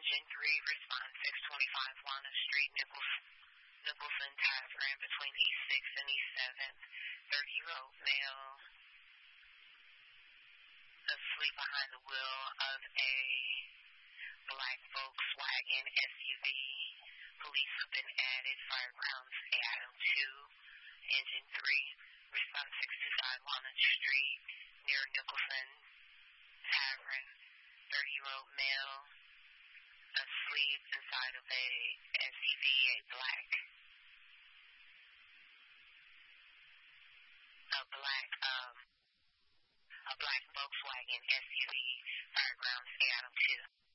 Engine 3, response 625 Walnut Street, Nicholson Tavern between East 6th and East 7th. 30-year-old male asleep behind the wheel of a black Volkswagen SUV. Police have been added. Firegrounds Adam 2, Engine 3, response 625 Walnut Street, near Nicholson Tavern. 30-year-old male asleep inside of a SUV, a black Volkswagen SUV. Firegrounds Adam 2.